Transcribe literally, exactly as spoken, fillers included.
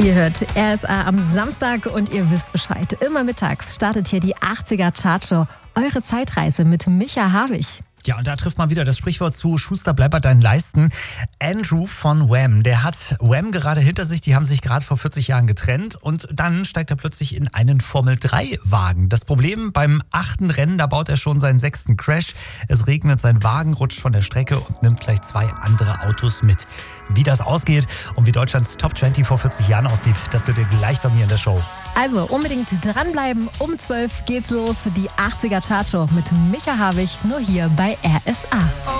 Ihr hört R S A am Samstag und ihr wisst Bescheid. Immer mittags startet hier die achtziger Chartshow. Eure Zeitreise mit Micha Havig. Ja, und da trifft man wieder das Sprichwort zu: Schuster, bleib bei deinen Leisten. Andrew von Wham, der hat Wham gerade hinter sich. Die haben sich gerade vor vierzig Jahren getrennt und dann steigt er plötzlich in einen Formel drei Wagen. Das Problem: beim achten Rennen, da baut er schon seinen sechsten Crash. Es regnet, sein Wagen rutscht von der Strecke und nimmt gleich zwei andere Autos mit. Wie das ausgeht und wie Deutschlands Top zwanzig vor vierzig Jahren aussieht, das hört ihr gleich bei mir in der Show. Also unbedingt dranbleiben. Um zwölf geht's los. Die achtziger Chartshow mit Micha Havig, nur hier bei R S A.